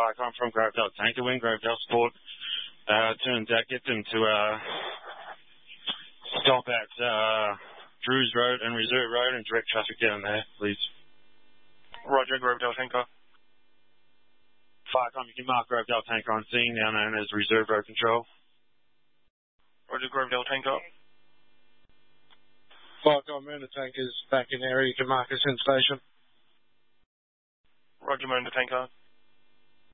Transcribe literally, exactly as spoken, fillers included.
Firecom from Grovedale Tanker Wing, Grovedale Sport. Uh, turn deck it into uh, stop at uh, Drews Road and Reserve Road and direct traffic down there, please. Roger, Grovedale Tanker. Firecom, you can mark Grovedale Tanker on scene, now known as Reserve Road Control. Roger, Grovedale Tanker. Firecom, Murder Tanker's back in area, you can mark us in station. Roger, Murder Tanker.